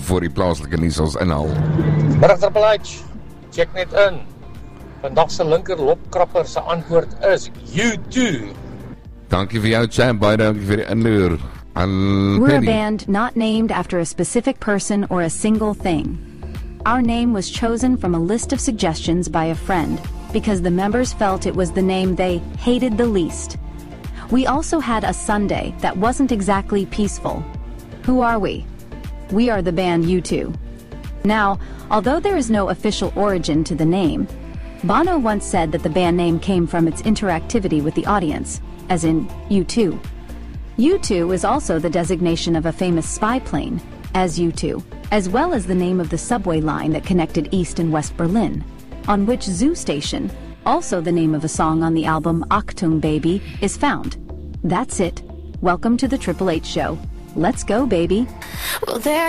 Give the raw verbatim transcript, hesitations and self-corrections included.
voor die plaaslike nuus ons inhaal. Middag Triple H, check net in. Vandag se linker lopkrapper se antwoord is U two. Dankie vir jou, Cham, baie dankie vir die inloer. We're a band not named after a specific person or a single thing. Our name was chosen from a list of suggestions by a friend because the members felt it was the name they hated the least. We also had a Sunday that wasn't exactly peaceful. Who are we? We are the band U two. Now, although there is no official origin to the name, Bono once said that the band name came from its interactivity with the audience, as in U two. U two is also the designation of a famous spy plane, as U two, as well as the name of the subway line that connected East and West Berlin, on which Zoo Station, also the name of a song on the album Achtung Baby, is found. That's it. Welcome to the Triple H Show. Let's go, baby. Well, there